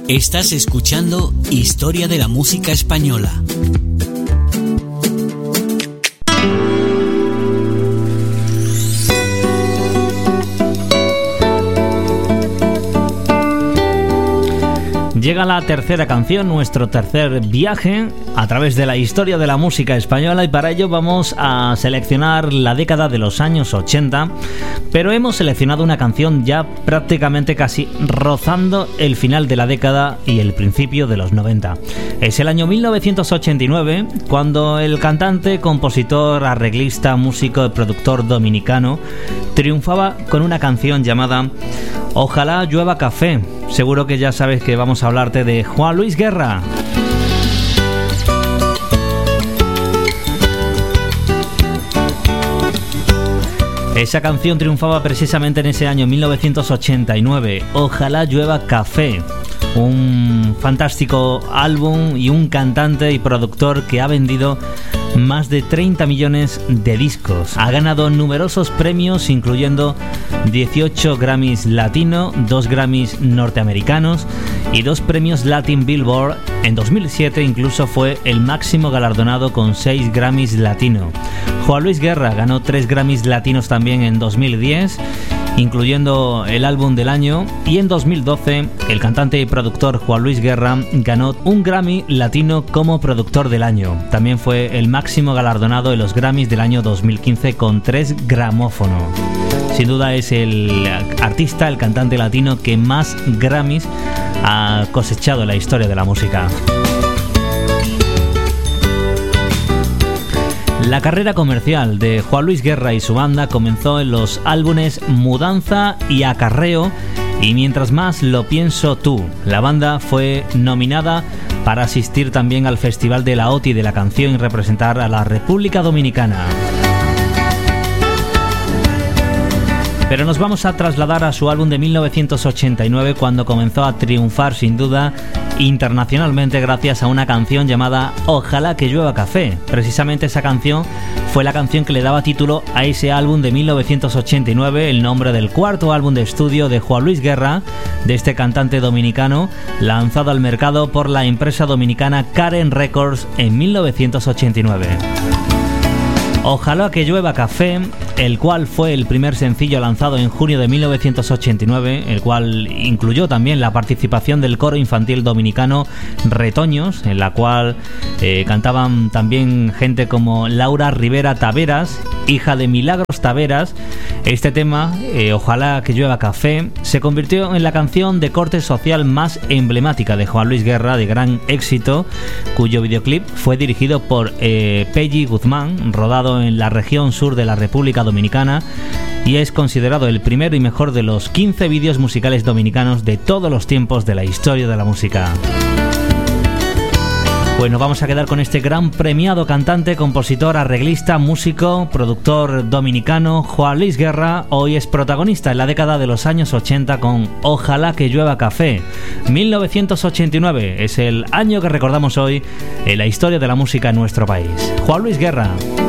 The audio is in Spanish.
Estás escuchando Historia de la Música Española. Llega la tercera canción, nuestro tercer viaje a través de la historia de la música española, y para ello vamos a seleccionar la década de los años 80, pero hemos seleccionado una canción ya prácticamente casi rozando el final de la década y el principio de los 90. Es el año 1989 cuando el cantante, compositor, arreglista, músico y productor dominicano triunfaba con una canción llamada Ojalá llueva café. Seguro que ya sabes que vamos a hablarte de Juan Luis Guerra. Esa canción triunfaba precisamente en ese año 1989, Ojalá llueva café. Un fantástico álbum y un cantante y productor que ha vendido más de 30 millones de discos. Ha ganado numerosos premios, incluyendo 18 Grammys Latino, 2 Grammys norteamericanos y 2 premios Latin Billboard. En 2007 incluso fue el máximo galardonado con 6 Grammys Latino. Juan Luis Guerra ganó 3 Grammys Latinos también en 2010, incluyendo el álbum del año, y en 2012 el cantante y productor Juan Luis Guerra ganó un Grammy Latino como productor del año. También fue el máximo galardonado en los Grammys del año 2015 con 3 gramófono. Sin duda es el artista, el cantante latino que más Grammys ha cosechado en la historia de la música. La carrera comercial de Juan Luis Guerra y su banda comenzó en los álbumes Mudanza y Acarreo y Mientras más lo pienso tú. La banda fue nominada para asistir también al Festival de la OTI de la Canción y representar a la República Dominicana. Pero nos vamos a trasladar a su álbum de 1989, cuando comenzó a triunfar sin duda internacionalmente gracias a una canción llamada Ojalá que llueva café. Precisamente esa canción fue la canción que le daba título a ese álbum de 1989, el nombre del cuarto álbum de estudio de Juan Luis Guerra, de este cantante dominicano, lanzado al mercado por la empresa dominicana Karen Records en 1989. Ojalá que llueva café, el cual fue el primer sencillo lanzado en junio de 1989, el cual incluyó también la participación del coro infantil dominicano Retoños, en la cual cantaban también gente como Laura Rivera Taveras, hija de Milagros Taveras. Este tema, Ojalá que llueva café, se convirtió en la canción de corte social más emblemática de Juan Luis Guerra, de gran éxito, cuyo videoclip fue dirigido por Peggy Guzmán, rodado en la región sur de la República Dominicana, y es considerado el primero y mejor de los 15 vídeos musicales dominicanos de todos los tiempos de la historia de la música. Pues nos vamos a quedar con este gran premiado cantante, compositor, arreglista, músico, productor dominicano, Juan Luis Guerra. Hoy es protagonista en la década de los años 80 con Ojalá que llueva café. 1989 es el año que recordamos hoy en la historia de la música en nuestro país. Juan Luis Guerra.